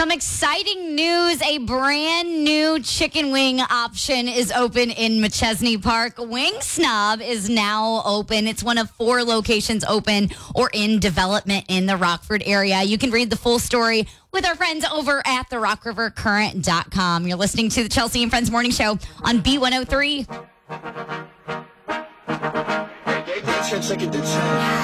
Some exciting news. A brand new chicken wing option is open in McChesney Park. Wing Snob is now open. It's one of 4 locations open or in development in the Rockford area. You can read the full story with our friends over at the RockRiverCurrent.com. You're listening to the Chelsea and Friends Morning Show on B103.